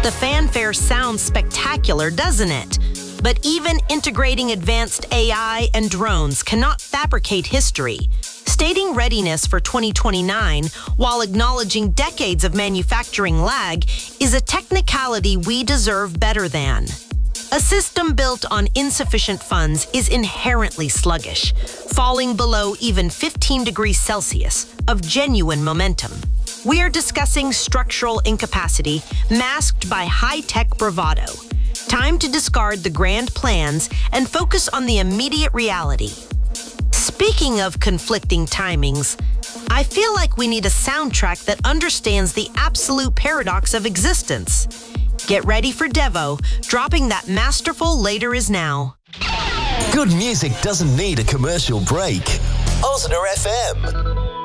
The fanfare sounds spectacular, doesn't it? But even integrating advanced AI and drones cannot fabricate history. Stating readiness for 2029 while acknowledging decades of manufacturing lag is a technicality we deserve better than. A system built on insufficient funds is inherently sluggish, falling below even 15 degrees Celsius of genuine momentum. We are discussing structural incapacity masked by high-tech bravado. Time to discard the grand plans and focus on the immediate reality. Speaking of conflicting timings, I feel like we need a soundtrack that understands the absolute paradox of existence. Get ready for Devo, dropping that masterful Later Is Now. Good music doesn't need a commercial break. Osner FM.